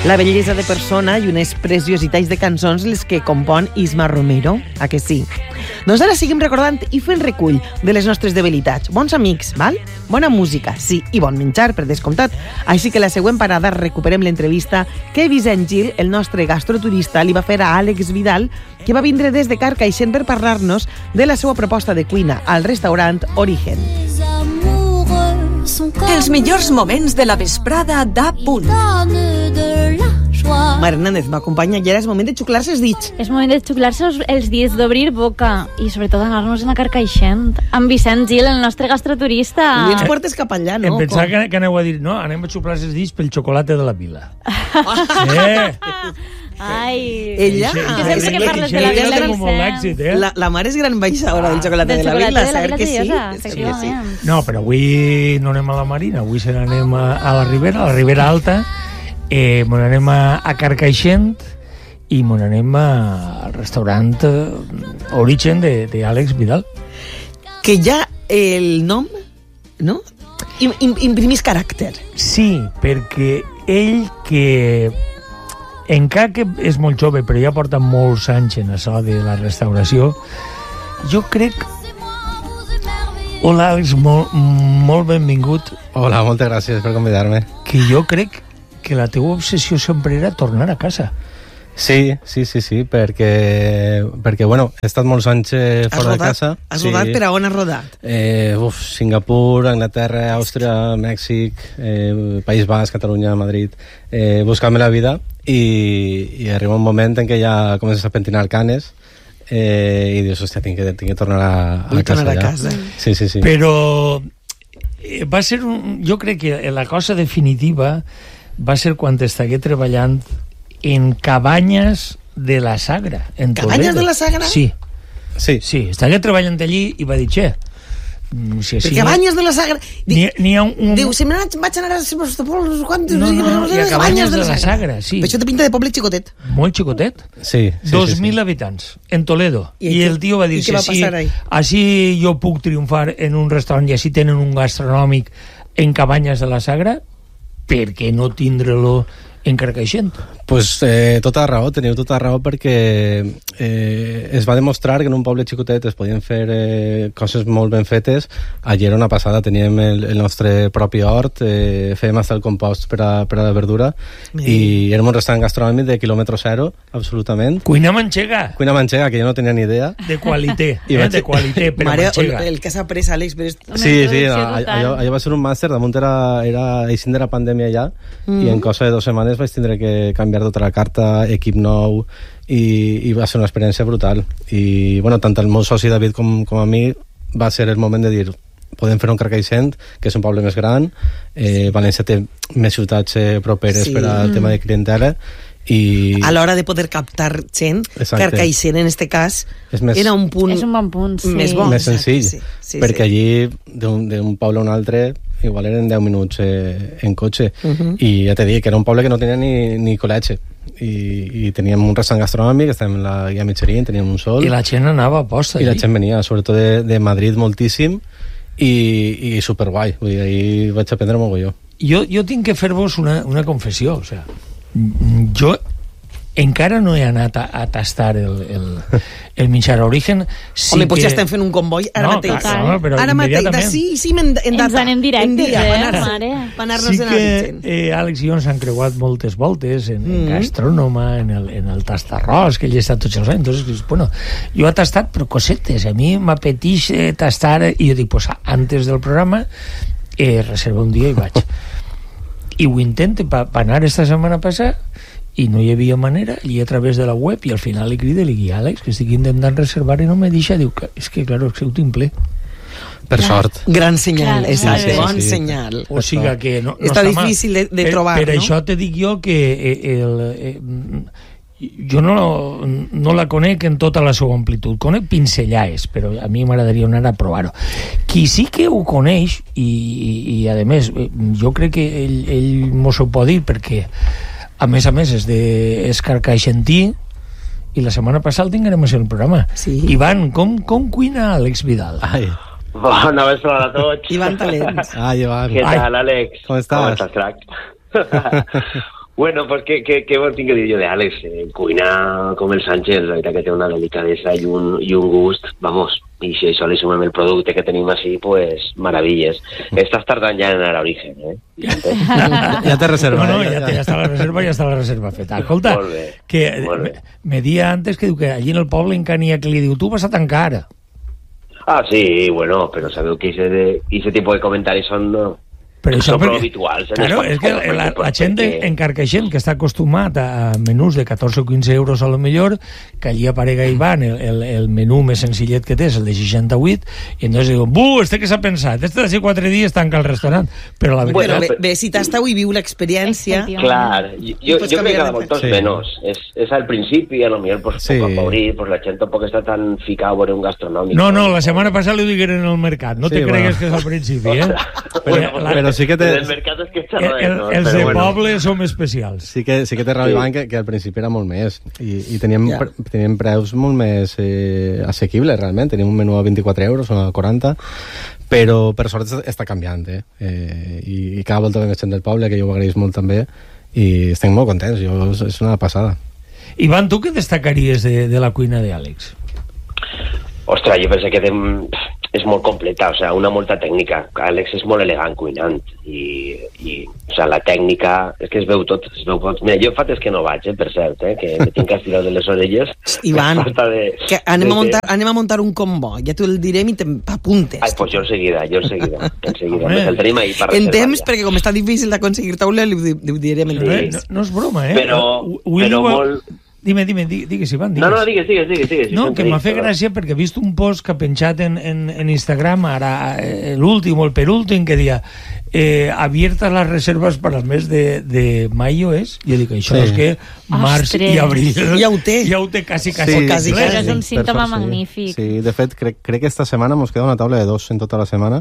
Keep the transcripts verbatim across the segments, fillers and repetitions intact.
La bellesa de persona i unes preciositats de cançons les que compon Isma Romero, a que sí? Doncs ara seguim recordant i fent recull de les nostres debilitats. Bons amics, val? Bona música, sí, i bon menjar, per descomptat. Així que la següent parada recuperem l'entrevista que Vicent Gil, el nostre gastroturista, li va fer a Àlex Vidal, que va vindre des de Carcaixent per parlar-nos de la seva proposta de cuina al restaurant Origen. Els millors moments de la vesprada d'A Punt. Mar Hernández m'acompanya i ara és moment de xuclar-se els dits. És moment de xuclar-se els dits, d'obrir boca i sobretot anar-nos a Carcaixent amb Vicent Gil, el nostre gastroturista. I ens portes cap allà, no? Em pensava que, que aneu a dir, no, anem a xuclar-se els dits pel xocolata de la vila. eh! Ai, ella, que sempre que parles de la vila, Vicent. Eh? La, la mare és gran baixadora del xocolata del de la xocolata vila, de la cert que sí? Josa, Sí, sí. No, però avui no anem a la Marina, avui se n'anem a, a la Ribera, a la Ribera Alta, eh, me n'anem a, a Carcaixent i me n'anem al restaurant eh, Origen d'Àlex Vidal. Que ja el nom, no? Im, im, imprimís caràcter. Sí, perquè ell que... encara que és molt jove, però ja porta molts anys en això de la restauració, jo crec... Hola, Àlex, molt, molt benvingut. Hola, moltes gràcies per convidar-me. Que jo crec que la teva obsessió sempre era tornar a casa. Sí, sí, sí, sí, perquè, perquè bueno, he estat molts anys eh, fora de casa. Has sí. rodat, per a on has rodat? Eh, uf, Singapur, Anglaterra, Àustria, Mèxic, eh, País Basc, Catalunya, Madrid, eh, buscant-me la vida i, i arriba un moment en què ja comences a pentinar canes eh, i dius, hòstia, tinc que, tinc que tornar a, a Vull casa tornar ja. a casa. Sí, sí, sí. Però eh, va ser un, jo crec que la cosa definitiva va ser quan estigué treballant en Cabanyes de la Sagra, en Toledo. Cabanyes de la Sagra? Sí. Sí. Sí, estigué treballant allí i va dir, che, si perquè Cabanyes de la Sagra... N'hi ha un... Diu, si me vaig anar a Sebastopol, no sé quantos... No, no, no, hi ha Cabanyes de la Sagra, sí. Però això té pinta de poble xicotet. Molt xicotet. Sí, sí, Dos sí, mil sí. habitants, en Toledo. I, I, I el tio va dir, i què va sí, passar ahí? així jo puc triomfar en un restaurant i així tenen un gastronòmic en Cabanyes de la Sagra, per què no tindre-lo en Carcaixent? Pues eh, tota raó, teniu tota raó, perquè eh, es va demostrar que en un poble xicotet es podien fer eh, coses molt ben fetes. Ayer una passada teníem el, el nostre propi hort, eh, fèiem hasta el compost per a, per a la verdura, mm. i érem un restaurant gastronòmic de quilòmetre zero, absolutament. Cuina manxega. Cuina manxega, que jo no tenia ni idea. De qualité, I eh? vaig... de qualité, però Mare, manxega. el, el que s'ha après, Àlex, però... És... Sí, sí, allò, allò va ser un màster, damunt era, era així de la pandèmia ja, mm. i en cosa de dues setmanes vaig tindre que canviar tota la carta, equip nou, i, i va ser una experiència brutal. I, bueno, tant el meu soci David com, com a mi va ser el moment de dir, podem fer un Carcaixent, que és un poble més gran, eh, València té més ciutats eh, properes Sí. per al tema de clientela, i... a l'hora de poder captar gent, Exacte. Carcaixent, en este cas, És més- era un punt... És un bon punt, sí. Més bo. més senzill, Sí, sí, perquè sí. allí d'un, d'un poble a un altre igual eren deu minuts eh, en cotxe, Uh -huh. i ja t'he dit que era un poble que no tenia ni, ni col·legi, i, i teníem un restaurant gastronòmic, estàvem en la guia Michelin, teníem un sol, I la gent anava a posta. i la allí. gent venia, sobretot de, de Madrid moltíssim, i, i superguai, vull dir, ahir vaig aprendre mogolló. Jo, jo tinc que fer-vos una, una confessió, o sea, jo encara no he anat a, a tastar el, el, el menjar Origen. Sí. Home, doncs que... ja estem fent un comboi ara No, mateix. clar, no, però ara mateix, de immediatament. sí, sí, en, en data. Ens anem directes, en dia, eh, per anar-se- mare? per anar-nos Sí en que Origen. eh, Àlex i jo ens han creuat moltes voltes en, en Mm. gastrònoma, en el, en el tastarròs, que ell està tots els anys. Entonces, bueno, jo he tastat, però cosetes. A mi m'apeteix eh, tastar, i jo dic, pues, antes del programa, eh, reserva un dia i vaig. I ho intento per pa anar esta setmana passada, i no hi havia manera, i a través de la web, i al final li crida i li dic, Àlex, que estic intentant reservar i no me deixa. Diu, que, és que, claro, és que ho tinc ple. Per sort. Gran senyal, Clar, és sí, un sí, bon sí. senyal. O sigui que no, no Està està mal. difícil de- de per, trobar, per no? això te dic jo que eh, el, eh, jo no, no la conec en tota la seva amplitud, conec pincellaes, però a mi m'agradaria anar a provar-ho. Qui sí que ho coneix, i, i, i a més, jo crec que ell, ell mos ho pot dir, perquè a més a més és de és carcaixentí, i la setmana passada el tinguem en el programa. Sí. Ivan, com, com cuina Àlex Vidal? Ai, Bona vesprada a tots. Ivan Talents. ai, Ivan. Què Ai. tal, Àlex? Com estàs? Com estàs, crac? Bueno, pues què, què, què tinc que dir jo d'Àlex? Eh, cuinar com el Sánchez, la veritat que té una delicadesa i un, i un gust, vamos, i si això li sumem el producte que tenim així, pues maravilles. Estàs tardant ja en anar a origen, eh? Ja té reserva. No, no, eh? ja, té, ja està la reserva, ja està la reserva feta. Escolta, Molt bé, que molt bé. me, me dia antes que diu que allí en el poble en Cania que li diu, tu vas a tancar ara. Ah, sí, bueno, però sabeu que ese tipo de comentaris són... No? Però això Són prou perquè- habituals. en Claro, els és que pobles, la, perquè- la gent perquè- en Carcaixent que està acostumat a menús de catorze o quinze euros a lo millor, que allí aparega Iván, el, el, el menú més senzillet que té és el de seixanta-vuit, i entonces diuen, bu, este que s'ha pensat, este d'ací quatre dies tanca el restaurant. Però la veritat... Bueno, Però bé, però- bé, si t'està i viu l'experiència... Clar, jo, jo, pots jo crec que canviar cada de volta Sí. és menys. És, és al principi, a lo millor, pues, Sí. poc a obrir, pues, la gent tampoc està tan ficada a veure un gastronòmic. No, no, la setmana passada li digueren en el mercat, no Sí, te cregues bueno. que és al principi, eh? Bueno, la- Però sí que té- El mercat és que està El, el, no? els Però de bueno. poble som especials. Sí que, sí que té raó, Sí. Ivan, que, que al principi era molt més. I, i teníem, Ja. pre, teníem preus molt més eh, assequibles, realment. Teníem un menú a vint-i-quatre euros o a quaranta, però per sort està- està canviant, eh? eh i, I cada volta ve més gent del poble, que jo ho agraïs molt també, i estem molt contents. Jo, és, és una passada. Ivan, tu què destacaries de, de la cuina d'Àlex? Ostres, jo penso que té, és molt completa, o sea, una molta tècnica. Àlex és molt elegant cuinant i, i o sea, la tècnica, és que es veu tot, es veu tot. Mira, jo fa temps que no vaig, eh, per cert, eh, que me tinc que estirar de les orelles. Ivan, Falta de, que anem, de a muntar, anem a muntar un combo. Ja t'ho el direm i t'apuntes. Ai, pues jo enseguida, jo enseguida, enseguida. Home. Pues el tenim ahí per En reservar temps, ja. perquè com està difícil d'aconseguir taula, li, ho di- li ho direm en Sí. Eh, temps. no, no és broma, eh? Però- Willy però va- molt- Dime, dime, di- digues, Ivan, No, digues. no, digues, digues, digues. digues No, sempre que m'ha dic, fet però- gràcia perquè he vist un post que ha penjat en, en, en Instagram, ara eh, l'últim o el penúltim, que deia eh, abiertas las reservas para el mes de, de mayo, ¿es? Jo dic, això Sí. és que març Ostres. i abril... Ja ho té. Ja ho té quasi, quasi. Sí, quasi, complet. Però és un per símptoma sort, sí. magnífic. Sí, de fet, crec, crec que esta setmana mos queda una taula de dos en tota la setmana,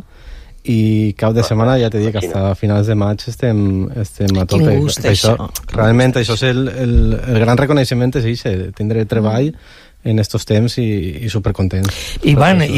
i cap de setmana ja t'he dit que hasta a finals de maig estem, estem a Quin tope. gust, això, això. realment, això és el, el, el gran reconeixement, és això, tindre treball en estos temps i, i supercontents. Ivan, Pues i,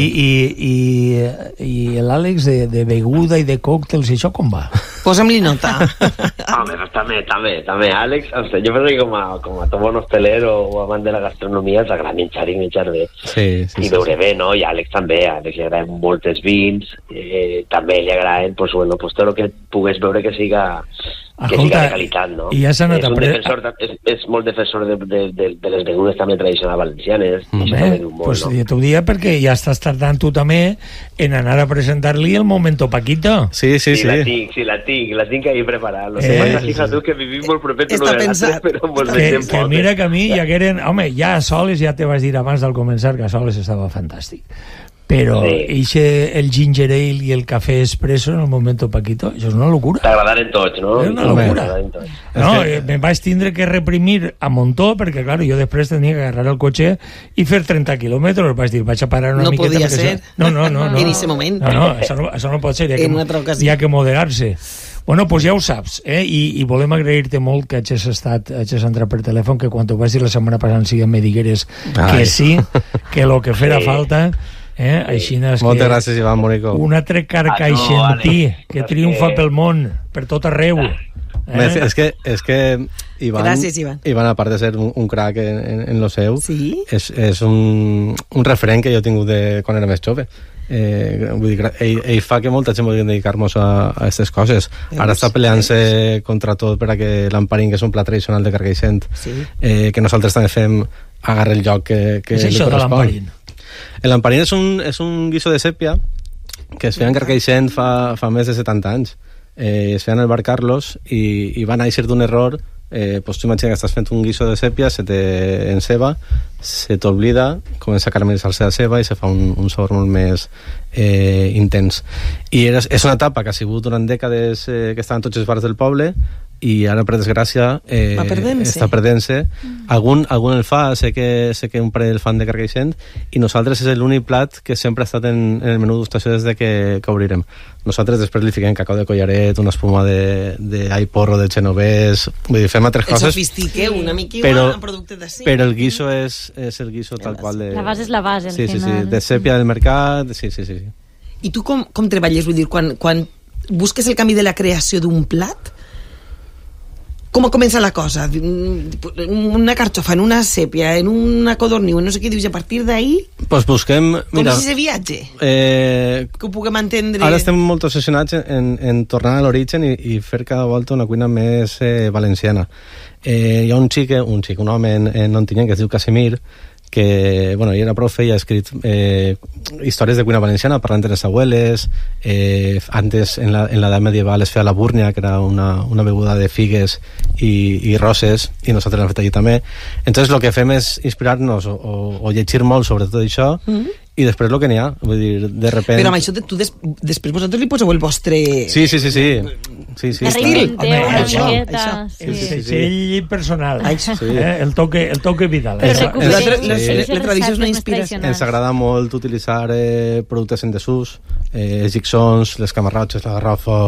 i, i, i l'Àlex de, de beguda i de còctels, i això com va? Posa'm-li nota. Home, pues també, també, també. Àlex, o sigui, jo penso que com a, com a tot bon hosteler o, o amant de la gastronomia ens agrada menjar i menjar bé. Sí, sí, I sí, veure sí. bé, no? I a Àlex també, a Àlex li agraden moltes vins, eh, també li agraden, pues, bueno, pues, tot el que pugues veure que siga, que Escolta, siga de qualitat, no? i ja s'ha anat és, a un pre- defensor, de- és, és molt defensor de, de, de, de les begudes també tradicionals valencianes, i això també Home, diu molt, pues no? ja t'ho dia perquè ja estàs tardant tu també en anar a presentar-li el Momento Paquito. Sí, sí, Sí, sí. la tinc, sí, la tinc, la tinc ahí preparada. Lo Eh, que pasa, sí, hija, sí. tu, que vivim molt propet Està uno de pensat. l'altre, però mos Que, veiem que poc. mira que a mi ja que eren... Home, ja a Soles ja te vas dir abans del començar que a Soles estava fantàstic. Però Sí. eixe, el ginger ale i el cafè espresso en el Momento Paquito, això és una locura. T'agradaren tots, no? És una locura. T'agradaren tots. No, És que- eh, me vaig tindre que reprimir a Montó perquè, clar, jo després tenia que agarrar el cotxe i fer trenta quilòmetres. Vaig dir, vaig a parar una No miqueta. podia perquè ser. Això... No, no, no, no. En ese moment. No, no, això no, això no pot ser. Hi ha En que, una altra ocasió. hi ha que moderar-se. Bueno, doncs ja ho saps, eh? I, i volem agrair-te molt que hagis estat, hagis entrat per telèfon, que quan t'ho vas dir la setmana passada sí me digueres Ai. que sí, que lo que fera Sí. falta, eh? Així és Moltes que gràcies, Ivan Morico. un altre carcaixentí que triomfa pel món, per tot arreu. Més, és que, és que Ivan, Gràcies, Ivan. Ivan, a part de ser un, un crac en, en, en lo seu, Sí? és, és un, un referent que jo he tingut de, quan era més jove. Eh, vull dir, ell, ell fa que molta gent vulgui dedicar-nos a aquestes coses. Ara està peleant-se contra tot per a que l'emparín, que és un plat tradicional de Carcaixent, Sí. eh, que nosaltres també fem, agarra el lloc que, que És li això de correspon. l'emparín. L'emparín és un, és un guiso de sèpia que es feia en Carcaixent fa, fa més de setanta anys. Eh, es feia en el bar Carlos i, i va néixer d'un error. Eh, pues tu imagina que estàs fent un guiso de sèpia, se te enceba, se t'oblida, comença a caramelitzar-se la ceba i se fa un, un sabor molt més eh, intens. I era, és una etapa que ha sigut durant dècades eh, que estaven tots els bars del poble, i ara, per desgràcia, eh, Va perdent-se. està perdent-se. Algun, algun el fa, sé que, sé que un parell el fan de Carcaixent, i nosaltres és l'únic plat que sempre ha estat en, en el menú d'estació des de que, que obrirem. Nosaltres després li fiquem cacau de collaret, una espuma de, de ai porro, de genovès, vull dir, fem altres El coses, sofistiqueu una mica però, igual a producte d'ací. però el guiso és, és el guiso tal qual de... La base és la base, al sí, sí, sí, final. de sèpia del mercat, sí, sí, sí. sí. I tu com, com treballes? Vull dir, quan, quan busques el camí de la creació d'un plat, com comença la cosa? Una carxofa en una sèpia, en una codorniu, no sé què dius, i a partir d'ahí... Pues busquem... Com és ese viatge? Eh, que ho puguem entendre... Ara estem molt obsessionats en, en tornar a l'origen i, i fer cada volta una cuina més eh, valenciana. Eh, hi ha un xic, un xic, un home en, en Ontinyent que es diu Casimir, que, bueno, ell era profe i ha escrit eh, històries de cuina valenciana parlant de les abueles. Eh, antes, en la, en l'edat medieval, es feia la búrnia, que era una, una beguda de figues i, i roses, i nosaltres l'hem fet allí també. Entonces, lo que fem és inspirar-nos o, o, o llegir molt sobre tot això, mm-hmm. i després el que n'hi ha, vull dir, de repente... Però amb això, tu des, després vosaltres li poseu el vostre... Sí, sí, sí, sí. Sí, sí, estil. Home, Això, això. sí. El segell personal, Això. eh? el, toque, el toque vital. Però Esa- recupereu la- la- les- la- les la tradició és una receptes més inspiració. tradicionals. Ens agrada molt utilitzar eh, productes en desús, eh, els gixons, les camarrotxes, la garrofa,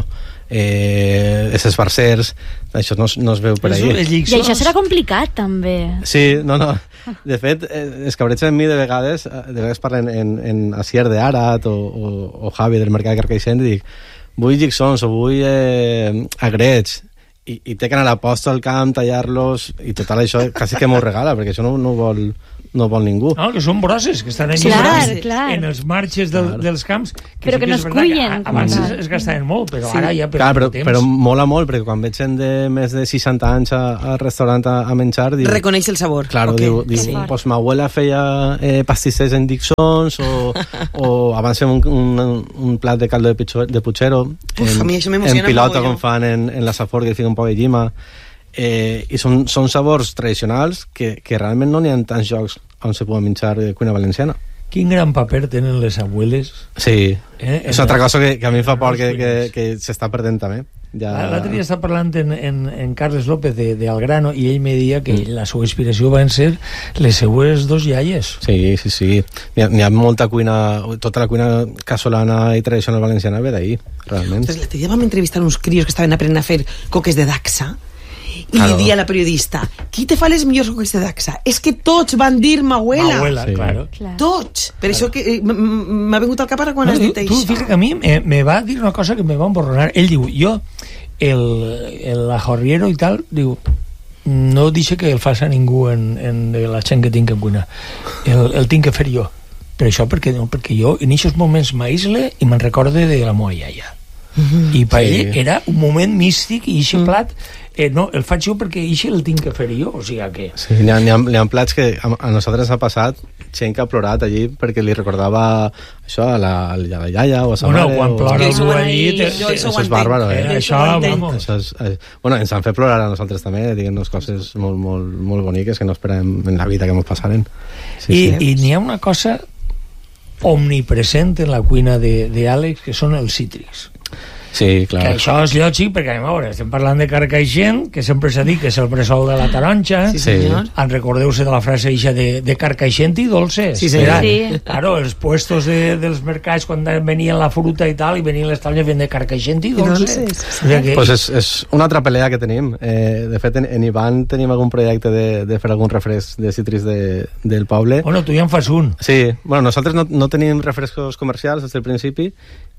eh, els esbarcers, això no, es- no es veu per Els- ahí. els I lliçons- això serà complicat, també. Sí, no, no. De fet, eh, es cabreja en mi de vegades, eh, de vegades parlen en, en Asier de Arat o, o, o Javi del Mercat de Carcaixent i dic, vull gixons o vull eh, agrets, i, i té que anar a la posta al camp, tallar-los, i total això quasi que m'ho regala, perquè això no, no, vol, no vol ningú. No, que són brosses, que estan Clar, enllaçades clar. en els marges del, Clar. dels camps. Però sí que no és es veritat cullen, a- Abans com es, tal. es gastaven molt, però Sí. ara ja per Clar, però, temps. però mola molt, perquè quan veig gent de més de seixanta anys a- al restaurant a, a menjar, diu... Reconeix el sabor. Claro, Ok. diu, diu Sí. pues ma abuela feia eh, pastissers en Dixons o, o abans fem un, un, un plat de caldo de, picho, de puchero Uf, en, a mi això m'emociona en pilota mogollon. com fan en, en la Safor, que li fiquen un poc de llima, eh, i són, són sabors tradicionals que, que realment no n'hi ha tants llocs on se poden menjar eh, cuina valenciana. Quin gran paper tenen les abueles. Sí, Eh, és una altra cosa que, que a mi em fa por que, els que, cuiners. que s'està perdent també. Ja... L'altre dia estava parlant en, en, en Carles López de, de Algrano i ell me deia que Mm. la seva inspiració van ser les seues dos iaies. Sí, sí, sí. N'hi ha, n'hi ha molta cuina, tota la cuina casolana i tradicional valenciana ve d'ahir, realment. Entonces, l'altre dia vam entrevistar uns crios que estaven aprenent a fer coques de Daxa i Claro. li dia la periodista, qui te fa les millors coques de Daxa? És que tots van dir m'abuela. Abuela, Sí. claro. Clar. Tots. Per això que eh, m- m- m'ha vingut al cap ara quan No, has dit tu, tu, això. fíjate que a mi me, me va dir una cosa que me va emborronar. Ell diu, jo, el, el ajorriero i tal, diu, no dice que el faça ningú en, en la gent que tinc que cuinar. El, el tinc que fer jo. Per això, perquè, no, perquè jo en aquests moments m'aïsle i me'n recorde de la meva iaia. I per Sí. ell era un moment místic i aquest plat eh, no, el faig jo perquè això el tinc que fer jo, o sigui que... Sí, n'hi ha, n'hi ha, n'hi ha plats que a, a nosaltres ha passat gent que ha plorat allí perquè li recordava això a la, a la iaia o a sa Bueno, mare. quan o... plora Jo això algú ho allí... entenc, Te, jo te, això ho Això és entenc. bàrbaro, eh? Jo Això, ho entenc. vamos. Això és, eh, bueno, ens han fet plorar a nosaltres també, diguent-nos coses molt, molt, molt boniques que no esperem en la vida que ens passaren. Sí, I, sí. i n'hi ha una cosa omnipresent en la cuina d'Àlex, que són els cítrics. Sí, clar. Que això és lògic, perquè a veure, estem parlant de Carcaixent, que sempre s'ha dit que és el bressol de la taronja. Sí, senyor. En recordeu-se de la frase eixa de, de Carcaixent i dolces. Sí, senyor. Era, Sí. Claro, els puestos de, dels mercats, quan venien la fruta i tal, i venien les talles de Carcaixent i dolces. dolces, O sigui que, Pues és, és una altra pelea que tenim. Eh, de fet, en, en Ivan tenim algun projecte de, de fer algun refresc de cítrics de, del poble. bueno, tu ja en fas un. Sí, bueno, nosaltres no, no tenim refrescos comercials des del principi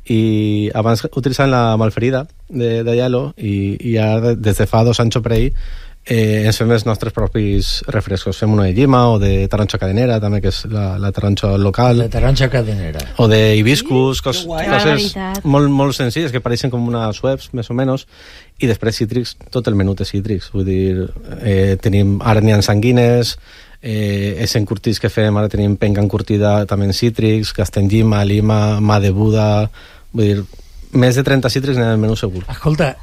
i abans utilitzàvem la malferida de, de hielo i, i ara des de fa dos anys o per ahí eh, ens fem els nostres propis refrescos. Fem una de llima o de taronja cadenera també, que és la, la taronja local, La taronja cadenera. o de hibiscus, cos, que guai. Ah, coses veritat. molt, molt senzilles que pareixen com unes webs més o menys, i després cítrics, tot el menú de cítrics, vull dir, eh, tenim, ara n'hi ha sanguines, eh, els encurtits que fem, ara tenim penca encurtida també en cítrics, gastem llima, lima, mà de Buda, vull dir, més de trenta cítrics n'hi ha en el menú segur. Escolta,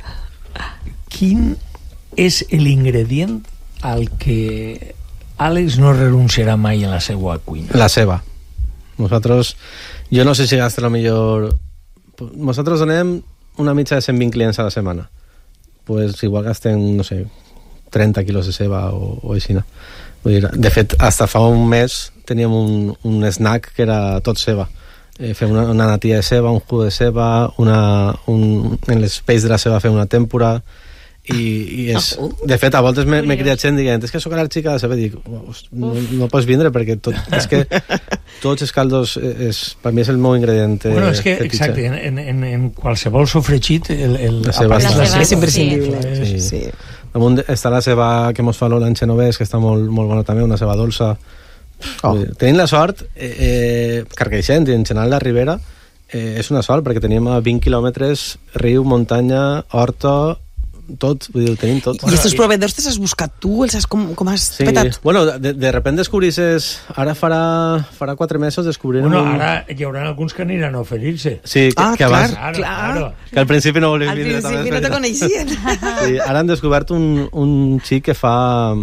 quin és l'ingredient al que Àlex no renunciarà mai en la seva cuina? La ceba. Nosaltres, jo no sé si gasta la millor... Nosaltres donem una mitja de cent vint clients a la setmana. Pues igual gasten, no sé, trenta quilos de ceba o, o així. Vull dir, de fet, hasta fa un mes teníem un, un snack que era tot ceba. Eh, fem una, una natilla de ceba, un jugo de ceba, una, un, en les pells de la ceba fem una tèmpora, i, i és, Oh. de fet, a voltes m'he criat gent dient, és que sóc al·lèrgica a la ceba, i dic, no, no pots vindre perquè tot, és que tots els caldos és, per mi és el meu ingredient eh, Bueno, és que, fetitxe. exacte, en, en, en qualsevol sofregit el, el, La ceba apareix és- la La ceba. ceba És imprescindible. Sí. Sí. No, Damunt està la ceba que mos fa l'Olange Genovès, que està molt, molt bona també, una ceba dolça. Oh. Tenim la sort, eh, eh, Carcaixent i en general la Ribera, eh, és una sort, perquè tenim a vint quilòmetres riu, muntanya, horta, tot, vull dir, ho tenim tot. I estos proveedors te'ls has buscat tu? Els has, com, com has sí. petat? Bueno, de, de repente descobrisses... Ara farà, farà quatre mesos descobrirem... Bueno, un... ara hi haurà alguns que aniran a oferir-se. Sí, que, ah, que clar, abans... clar, clar. Claro. Que al principi no volies Al vindre. principi no te coneixien. Sí, ara han descobert un, un xic que fa...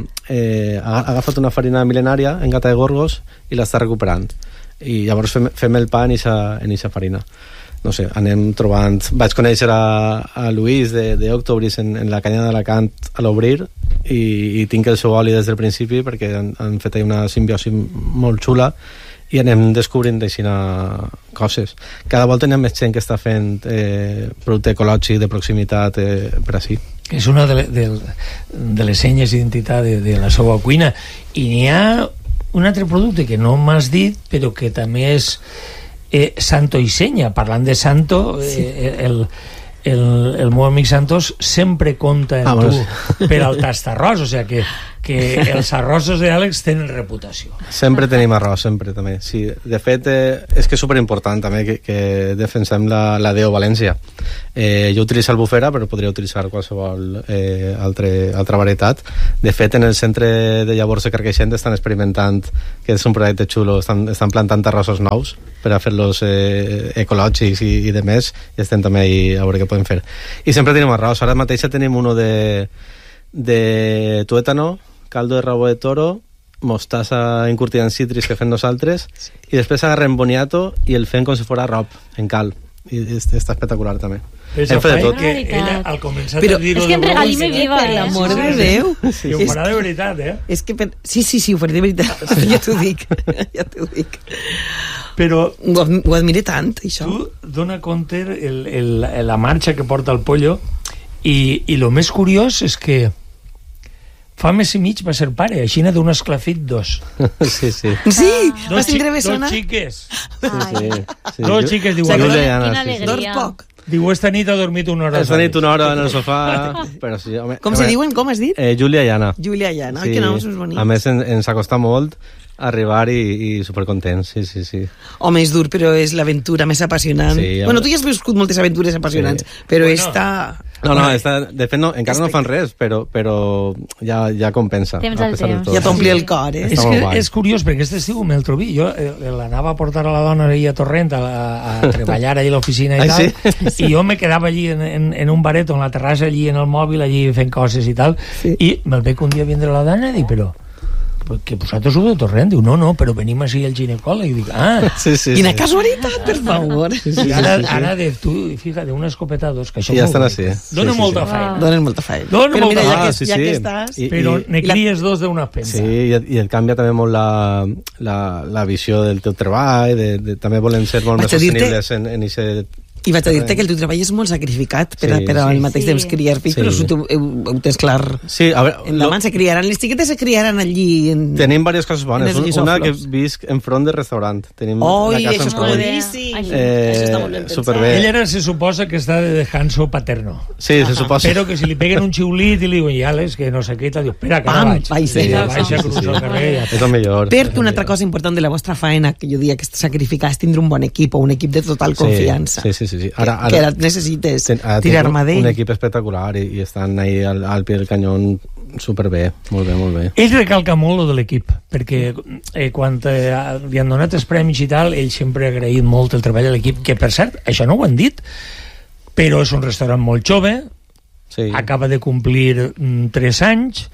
Eh, ha agafat una farina mil·lenària en gata de gorgos i l'està recuperant. I llavors fem, fem el pa en eixa farina. No sé, anem trobant... Vaig conèixer a, a Luis d'Octobris en, en la canya d'Alacant a l'Obrir i, i tinc el seu oli des del principi perquè han, han fet una simbiosi molt xula i anem descobrint d'aixina coses. Cada volta hi ha més gent que està fent eh, producte ecològic de proximitat eh, per així. És una de, de, de les senyes d'identitat de, de la seva cuina. I n'hi ha un altre producte que no m'has dit, però que també és eh, Santo i Senya. Parlant de Santo, eh, sí. el, el, el meu amic Santos sempre compta en ah, tu sí. per al tastarròs, o sigui que, que els arrossos d'Àlex tenen reputació. Sempre tenim arròs, sempre també. Sí, de fet, eh, és que és superimportant també que, que defensem la, la Déu València. Eh, jo utilitzo albufera, però podria utilitzar qualsevol eh, altre, altra varietat. De fet, en el centre de llavors de Carcaixent estan experimentant, que és un projecte xulo, estan, estan plantant arrossos nous per a fer-los eh, ecològics i, i de més, i estem també ahí a veure què podem fer. I sempre tenim arròs. Ara mateix tenim uno de, de tuétano, caldo de rabo de toro, mostassa encurtida en citris que fem nosaltres, sí. I després agarrem boniato i el fem com si fos arrop en cal, i està espectacular també. Hem fet de tot. Que ella, al començar però de dir-ho és que en regalime viva, per l'amor de Déu. Sí, ho farà de veritat, eh? És que per... Sí, sí, sí, ho faré de veritat. Ja t'ho dic, ja t'ho dic. Però ho, ho admire tant, això. Tu dona compte el, el, la marxa que porta el pollo i, i el més curiós és que fa mes i mig va ser pare, així n'ha d'un esclafit dos. Sí, sí. Sí, dos, vas tindre bessona? Dos xiques. Sí, sí. Sí. Dos xiques, diu... Quina alegria. Dors poc. Diu, esta nit ha dormit una hora. Esta nit una hora en el sofà. Però sí, home, com home, se diuen? Com has dit? Eh, Júlia i Anna. Júlia i Anna. Sí. Ai, que noms més bonics. A més, en, ens acosta molt arribar i, i supercontents, sí, sí, sí. Home, és dur, però és l'aventura més apassionant. Sí, bueno, tu ja has viscut moltes aventures apassionants, sí. Però bueno, esta... No, no, esta, de fet, no, encara no fan res, però, però ja, ja compensa. Temps al temps. Ja t'ompli el cor, eh? És, que, és curiós, perquè aquest estiu me'l trobí. Jo eh, l'anava a portar a la dona ahir a Torrent a, a, a treballar allà a l'oficina i Ai, tal, sí? I jo me quedava allí en, en, en un baret, en la terrassa, allí en el mòbil, allí fent coses i tal, sí. I me'l veig un dia vindre la dona i dic, però... que vosaltres sou de Torrent? Diu, no, no, però venim així al ginecòleg. I dic, ah, sí, sí, quina sí. Casualitat, per favor. Sí, sí, sí, ara, sí, sí. Ara de tu, fíjate, una escopeta dos, que això ja estan així. Dona sí, sí, molta sí. feina. Donen molta feina. Dona però molta mira, ja, ah, que, sí, ja sí. que estàs... I, però i, ne cries la... dos d'una pensa. Sí, i, i et canvia també molt la, la, la visió del teu treball, de, de, també volem ser molt Vaig més sostenibles en, en aquest... I vaig a dir-te que el teu treball és molt sacrificat per, sí, per al sí, mateix sí. temps criar fills, sí. Però ho, ho, ho tens clar. Sí, a veure... Endavant se criaran, les xiquetes se criaran allí... En, tenim diverses coses bones. Una que visc enfront del restaurant. Tenim oh, la casa això és molt bé. Sí. Eh, això està molt ben superbé. Ell era, se suposa que està de descanso paterno. Sí, se suposa. Però que si li peguen un xiulit i li diuen, ja, Alex, que no sé què, diu, espera, que ara vaig. Vaig, sí, baixa, cruza el carrer. És el millor. Per una altra cosa important de la vostra faena, que jo diria que sacrificar és tindre un bon equip o un equip de total confiança. Sí, sí, sí. Ara, que ara necessites tirar-me d'ell. Un equip espectacular i, i estan ahí al, al pie del canyón superbé, molt bé, molt bé. Ell recalca molt lo de l'equip, perquè eh, quan eh, li han donat els premis i tal, ell sempre ha agraït molt el treball de l'equip, que per cert, això no ho han dit, però és un restaurant molt jove, sí. Acaba de complir mm, tres anys,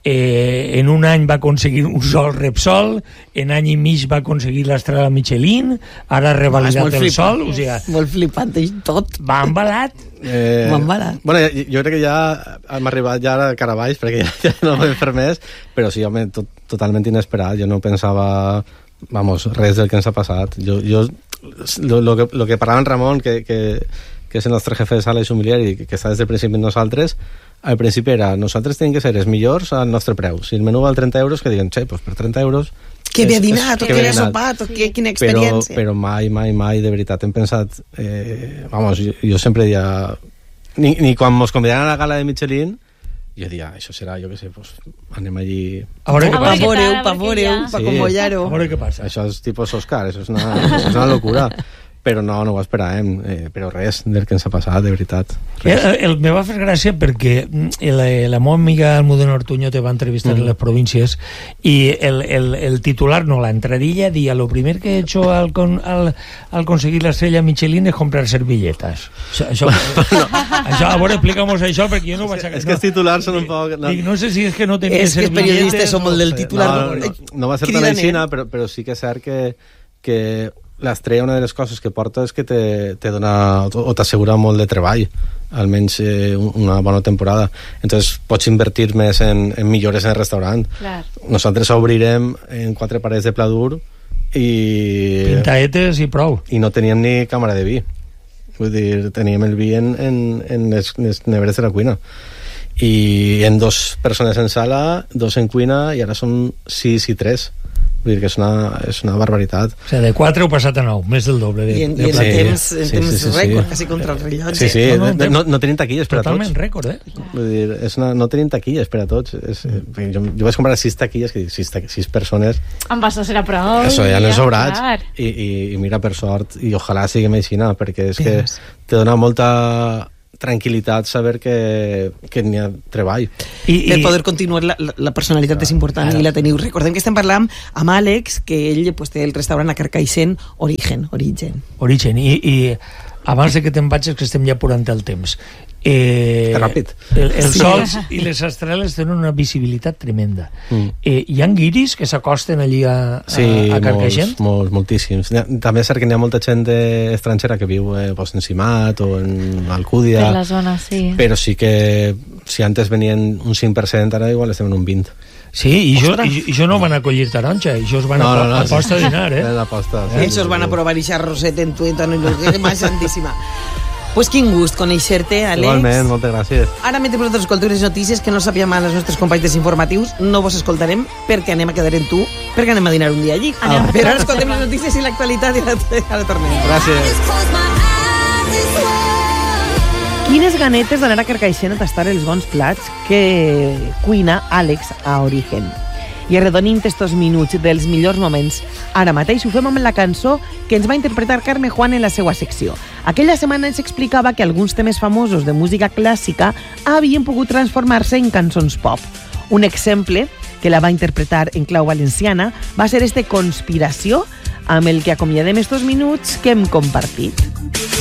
eh, en un any va aconseguir un sol Repsol, en any i mig va aconseguir l'estrella Michelin, ara ha revalidat el flipant. sol, o sigui, molt flipant i tot. Va embalat. Eh, va embalat. Bueno, jo, jo crec que ja hem arribat ja a cara baix, perquè ja, ja no podem fer més, però sí, home, tot, totalment inesperat. Jo no pensava, vamos, res del que ens ha passat. Jo, jo lo, lo, que, lo que parlava en Ramon, que, que, que és el nostre jefe de sala i sommelier i que, que està des del principi amb nosaltres, al principi era, nosaltres tenim que ser els millors al nostre preu. Si el menú val trenta euros, que diguen, che, pues per trenta euros... Que bé dinat, o que bé sopat, o que, quina experiència. Però, però mai, mai, mai, de veritat, hem pensat... Eh, vamos, jo, jo sempre dia... Ni, ni quan mos convidaran a la gala de Michelin, I jo dia, això serà, jo què sé, pues, anem allí... A veure què A veure passa. què Pavoreu, tal, pavoreu, perquè ja- pa Sí. convollar-ho. A veure què passa. Això és tipus Oscar, això és una, és una locura. Però no, no ho esperàvem, eh, però res del que ens ha passat, de veritat. El, Res. el, me va fer gràcia perquè la, la meva amiga Almudena Ortuño te va entrevistar mm. en les províncies i el, el, el titular, no, la entradilla dia, lo primer que he hecho al, con, al, al conseguir la estrella Michelin es comprar servilletas. Això, això, no. això a veure, explica'm-nos això perquè jo no vaig a... És que els titulars són un poc... No, dic, no sé si és que no tenia És que els servilletes... periodistes som el del titular. No, no, no, no va ser tan Cridaner. així, però, però sí que és cert que, que l'estrella, una de les coses que porta és que te, te dona o t'assegura molt de treball, almenys eh, una bona temporada. Entonces pots invertir més en, en millores en el restaurant. Clar. Nosaltres obrirem en quatre parets de pla dur i, Pintaetes i prou. i no teníem ni càmera de vi. Vull dir, teníem el vi en, en, en les, les neveres de la cuina. I en dos persones en sala, dos en cuina, i ara són sis i tres. Vull dir que és una, és una barbaritat. O sigui, de quatre heu passat a nou, més del doble. De, I en, de i en plat. Sí, temps, en sí, temps sí, sí, sí. rècord, quasi contra el rellotge. Sí, sí, No, no, no, no, no tenim taquilles per a tots. Totalment rècord, eh? Vull dir, és una, no tenim taquilles per a tots. És, eh, jo, jo vaig comprar sis taquilles, que sis, ta- sis persones, Em vas a ser a prou. això ja n'hem sobrats. clar. I, i, I mira, per sort, i ojalà siguem així, no? Perquè és que te dona molta tranquil·litat saber que, que n'hi ha treball. I, Per i, poder continuar, la, la, la personalitat és important Ara. i la teniu. Recordem que estem parlant amb Àlex, que ell pues, té el restaurant a Carcaixent Origen. Origen. Origen. I, i abans de que te'n vagis, que estem ja apurant el temps, eh, Ràpid. el, el Sí. sol i les estreles tenen una visibilitat tremenda. Mm. Eh, hi ha guiris que s'acosten allí a, a, Sí, a molts, Carcaixent? molts, moltíssims. N'hi ha- També és cert que n'hi ha molta gent eh, estrangera que viu eh, pues, en Simat o en Alcúdia, Per la zona, sí. però sí que si antes venien un cinc per cent, ara igual estem en un vint. Sí, i jo, i, i jo no van a collir taronja, i jo es van a, a posta de dinar, eh? L'aposta, Sí, Ells van a provar ixa roset en tueta, no és més santíssima. Pues quin gust conèixer-te, Àlex. Igualment, moltes gràcies. Ara, mentre vosaltres escolteu les notícies que no sabíem als nostres companys informatius, no vos escoltarem perquè anem a quedar en tu, perquè anem a dinar un dia allí. Anem a Però ara fer escoltem la les notícies i l'actualitat i ara tornem. Gràcies. Quines ganetes d'anar a Carcaixent a tastar els bons plats que cuina Àlex a Origen. I arredonim estos minuts dels millors moments. Ara mateix ho fem amb la cançó que ens va interpretar Carme Juan en la seva secció. Aquella setmana ens explicava que alguns temes famosos de música clàssica havien pogut transformar-se en cançons pop. Un exemple que la va interpretar en clau valenciana va ser este Conspiració, amb el que acomiadem estos minuts que hem compartit.